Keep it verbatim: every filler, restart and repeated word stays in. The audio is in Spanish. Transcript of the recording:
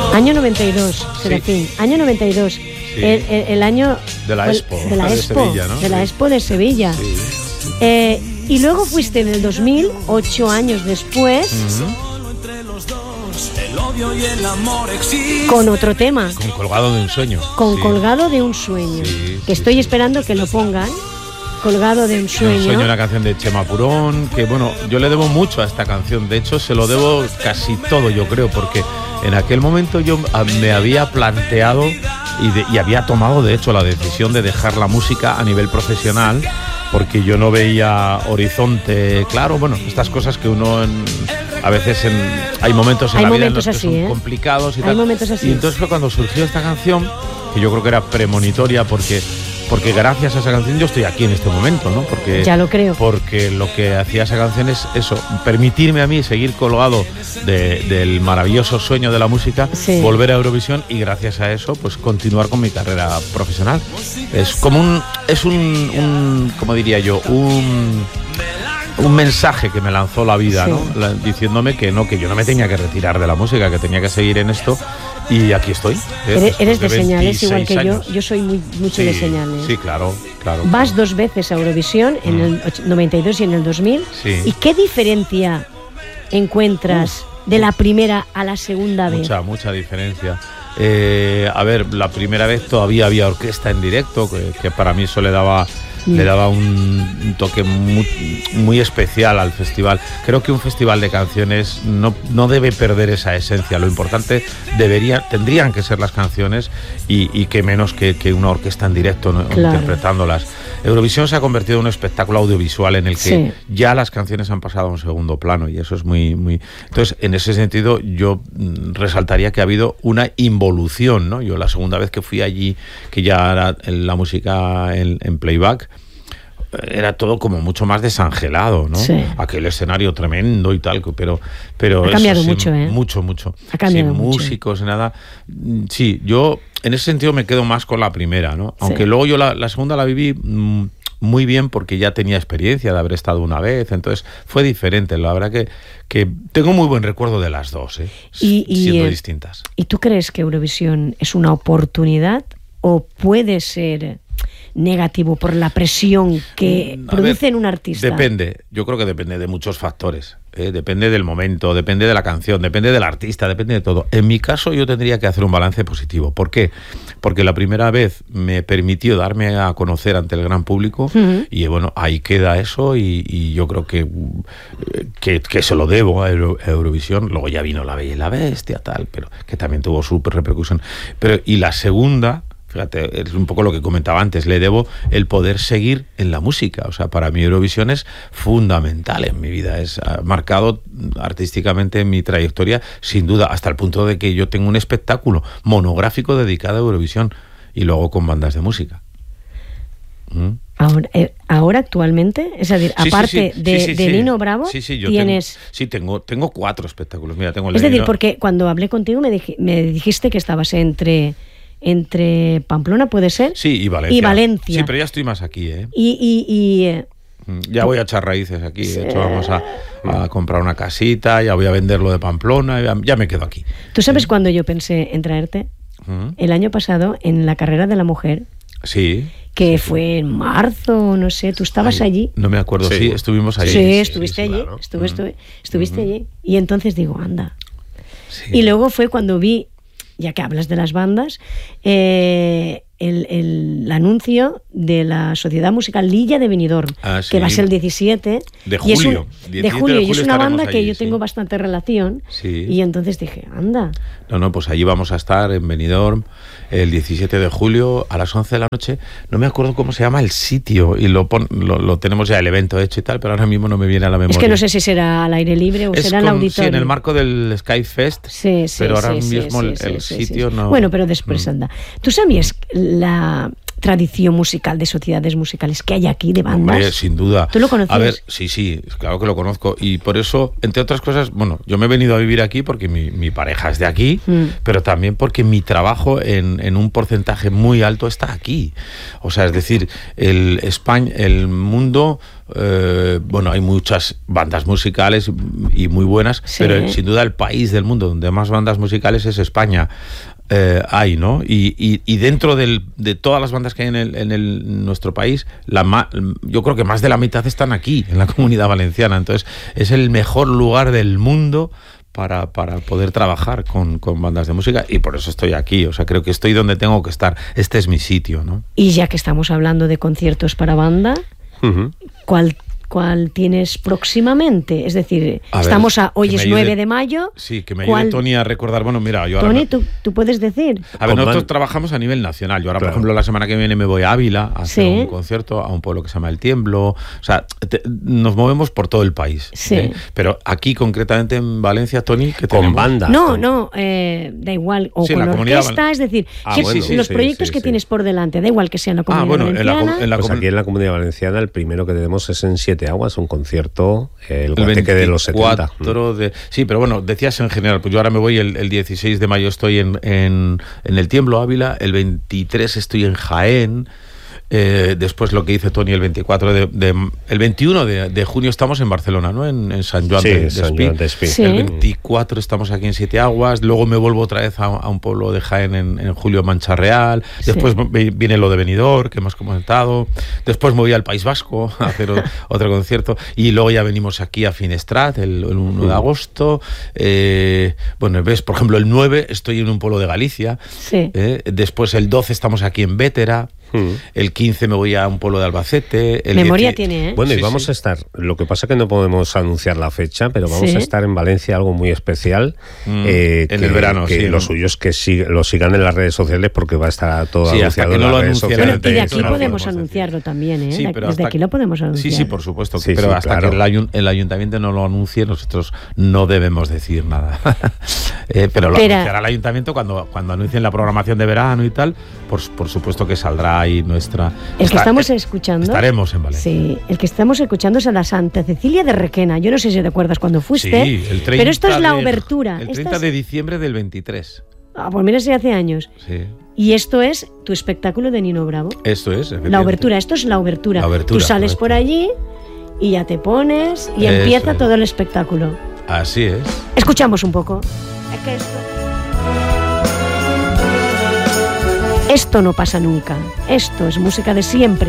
Año noventa y dos, Serafín. Sí. Año noventa y dos. Sí. El, el, el año... De la Expo. De la de Expo. Sevilla, ¿no? De la sí. Expo de Sevilla. Sí. Eh, y luego fuiste en el dos mil, ocho años después... Uh-huh. Con otro tema. Con Colgado de un sueño. Con sí. Colgado de un sueño. Sí, que sí, estoy sí. esperando que lo pongan. Colgado de un sueño. Un sueño, una canción de Chema Purón, que bueno, yo le debo mucho a esta canción. De hecho, se lo debo casi todo, yo creo, porque en aquel momento yo me había planteado y, de, y había tomado, de hecho, la decisión de dejar la música a nivel profesional, porque yo no veía horizonte claro. Bueno, estas cosas que uno en, a veces en, hay momentos en hay la vida momentos en los así, que son ¿eh? complicados y hay tal. Momentos así. Y entonces fue cuando surgió esta canción, que yo creo que era premonitoria, porque porque gracias a esa canción yo estoy aquí en este momento, ¿no? Porque ya lo creo. Porque lo que hacía esa canción es eso, permitirme a mí seguir colgado de, del maravilloso sueño de la música, sí. volver a Eurovisión y gracias a eso, pues continuar con mi carrera profesional. Es como un, es un, un ¿cómo diría yo? Un un mensaje que me lanzó la vida, sí. ¿no? La, diciéndome que no, que yo no me tenía que retirar de la música, que tenía que seguir en esto. Y aquí estoy. ¿eh? Eres, eres de, de señales igual que años. yo. Yo soy muy mucho sí, de señales. Sí, claro, claro. Vas claro. dos veces a Eurovisión, mm. en el noventa y dos y en el dos mil. Sí. ¿Y qué diferencia encuentras Uf. de la primera a la segunda vez? Mucha, mucha diferencia. Eh, a ver, la primera vez todavía había orquesta en directo, que, que para mí eso le daba... le daba un, un toque muy, muy especial al festival. Creo que un festival de canciones no, no debe perder esa esencia. Lo importante debería, tendrían que ser las canciones y, y que menos que, que una orquesta en directo, ¿no? Claro. Interpretándolas. Eurovisión se ha convertido en un espectáculo audiovisual en el que sí. ya las canciones han pasado a un segundo plano y eso es muy... muy... Entonces, en ese sentido, yo resaltaría que ha habido una involución, ¿no? Yo la segunda vez que fui allí, que ya era la música en, en playback, era todo como mucho más desangelado, ¿no? Sí. Aquel escenario tremendo y tal, pero... pero ha cambiado eso, mucho, sin, ¿eh? Mucho, mucho. Ha cambiado sin mucho. músicos, nada. Sí, yo en ese sentido me quedo más con la primera, ¿no? Aunque sí. luego yo la, la segunda la viví mmm, muy bien porque ya tenía experiencia de haber estado una vez, entonces fue diferente. La verdad que, que tengo muy buen recuerdo de las dos, ¿eh? Y, y, siendo eh, distintas. ¿Y tú crees que Eurovisión es una oportunidad o puede ser negativo por la presión que a produce ver, en un artista? Depende, yo creo que depende de muchos factores, ¿eh? Depende del momento, depende de la canción, depende del artista, depende de todo. En mi caso yo tendría que hacer un balance positivo. ¿Por qué? Porque la primera vez me permitió darme a conocer ante el gran público uh-huh. y bueno, ahí queda eso y, y yo creo que, que, que se lo debo a Euro, a Eurovisión. Luego ya vino La Bella y la Bestia, tal, pero que también tuvo su repercusión. Pero, y la segunda... Fíjate, es un poco lo que comentaba antes, le debo el poder seguir en la música. O sea, para mí Eurovisión es fundamental en mi vida, es ha marcado artísticamente mi trayectoria, sin duda, hasta el punto de que yo tengo un espectáculo monográfico dedicado a Eurovisión y luego con bandas de música. ¿Mm? Ahora, eh, ahora actualmente, es decir, sí, aparte sí, sí, de, sí, sí, de sí. Nino Bravo, sí, sí, yo tienes... Tengo, sí, tengo, tengo cuatro espectáculos. Mira, tengo el es de decir, Nino... porque cuando hablé contigo me, dij, me dijiste que estabas entre... entre Pamplona, ¿puede ser? Sí, y Valencia. Y Valencia. Sí, pero ya estoy más aquí, ¿eh? Y... y, y eh, ya voy a echar raíces aquí. De hecho, vamos a, a comprar una casita, ya voy a vender lo de Pamplona, ya, ya me quedo aquí. ¿Tú sabes ¿Sí? cuándo yo pensé en traerte? ¿Mm? El año pasado, en la carrera de la mujer. Sí. Que sí, fue en marzo, no sé, tú estabas Ay, allí. No me acuerdo, sí, sí estuvimos allí. Sí, sí estuviste sí, sí, allí, claro. Estuve, estuve, estuviste uh-huh. allí. Y entonces digo, anda. Sí. Y luego fue cuando vi, ya que hablas de las bandas, eh, el, el, el anuncio de la Sociedad Musical Lilla de Benidorm, ah, sí. que va a ser el diecisiete de julio. Y es un, de, julio, de julio y es una banda allí, que yo sí. tengo bastante relación. Sí. Y entonces dije, anda. No, no, pues allí vamos a estar en Benidorm el diecisiete de julio a las once de la noche. No me acuerdo cómo se llama el sitio y lo, pon, lo, lo tenemos ya el evento hecho y tal, pero ahora mismo no me viene a la memoria. Es que no sé si será al aire libre o es será en el auditorio. Sí, en el marco del Sky Fest, sí, sí, pero ahora sí, mismo sí, el, sí, el sí, sitio sí. no... Bueno, pero después mm. anda. ¿Tú sabías la, tradición musical, de sociedades musicales que hay aquí, de bandas. Hombre, sin duda. ¿Tú lo conocías? A ver, sí, sí, claro que lo conozco. Y por eso, entre otras cosas, bueno, yo me he venido a vivir aquí porque mi, mi pareja es de aquí, mm. pero también porque mi trabajo en, en un porcentaje muy alto está aquí. O sea, es decir, el España, el mundo... Eh, bueno, hay muchas bandas musicales y muy buenas, sí. pero sin duda el país del mundo donde más bandas musicales es España. Eh, hay, ¿no? Y, y, y dentro del, de todas las bandas que hay en, el, en el, nuestro país, la ma, yo creo que más de la mitad están aquí, en la Comunidad Valenciana. Entonces, es el mejor lugar del mundo para, para poder trabajar con, con bandas de música, y por eso estoy aquí. O sea, creo que estoy donde tengo que estar. Este es mi sitio, ¿no? Y ya que estamos hablando de conciertos para banda, uh-huh. ¿cuál ¿Cuál tienes próximamente? Es decir, a estamos ver, a hoy es ayude, nueve de mayo. Sí, que me ayude ¿cuál? Tony a recordar. Bueno, mira, yo Tony, ahora... tú, tú puedes decir. A ver, nosotros trabajamos a nivel nacional. Yo ahora, claro. por ejemplo, la semana que viene me voy a Ávila a hacer sí. un concierto a un pueblo que se llama El Tiemblo. O sea, te, nos movemos por todo el país. Sí. ¿eh? Pero aquí, concretamente en Valencia, Tony, ¿qué con tenemos? banda. No, no, eh, da igual. O sí, con la orquesta, val... es decir, ah, que bueno, sí, los sí, proyectos sí, que sí. tienes por delante, da igual que sea en la Comunidad ah, bueno, Valenciana. En la, en la pues comun... aquí en la Comunidad Valenciana el primero que tenemos es en Siete Aguas, un concierto el guateque de los setenta. De, sí, pero bueno, decías en general, pues yo ahora me voy el, el dieciséis de mayo estoy en, en, en El Tiemblo, Ávila, el veintitrés estoy en Jaén. Eh, después lo que dice Tony el veinticuatro de, de el veintiuno de, de junio estamos en Barcelona, ¿no? En, en San Joan sí, de, de San Espí. Joan de Espí. Sí. El veinticuatro estamos aquí en Siete Aguas, luego me vuelvo otra vez a, a un pueblo de Jaén en, en julio, Mancha Real. Después sí. viene lo de Benidorm, que hemos comentado. Después me voy al País Vasco a hacer otro concierto, y luego ya venimos aquí a Finestrat el, el uno de agosto. Eh, bueno, ves, por ejemplo, el nueve estoy en un pueblo de Galicia. Sí. Eh, después el doce estamos aquí en Vétera. Hmm. El quince me voy a un pueblo de Albacete. El Memoria diez... tiene, ¿eh? Bueno, y sí, vamos sí. a estar, lo que pasa es que no podemos anunciar la fecha, pero vamos sí. a estar en Valencia, algo muy especial. Mm, eh, en que, el verano, que sí. Lo suyo es que sí, lo sigan en las redes sociales, porque va a estar todo sí, anunciado hasta que en no las lo redes sociales. Bueno, y de aquí no podemos anunciarlo decir. también, ¿eh? Sí, Desde hasta... aquí lo podemos anunciar. Sí, sí, por supuesto. Sí, pero sí, hasta claro. que el, ayun el ayuntamiento no lo anuncie, nosotros no debemos decir nada. eh, pero lo pero... anunciará el ayuntamiento cuando, cuando anuncien la programación de verano y tal. Por, por supuesto que saldrá ahí nuestra... El que estamos escuchando... Estaremos en Valencia. Sí, el que estamos escuchando es a la Santa Cecilia de Requena. Yo no sé si te acuerdas cuando fuiste, sí, el treinta pero esto es la de, obertura. El treinta es... de diciembre del veintitrés. Ah, pues mira si hace años. Sí. Y esto es tu espectáculo de Nino Bravo. Esto es, la obertura, esto es la obertura. La obertura Tú sales correcto. por allí y ya te pones y Eso empieza es. todo el espectáculo. Así es. Escuchamos un poco. Es que esto... Esto no pasa nunca. Esto es música de siempre.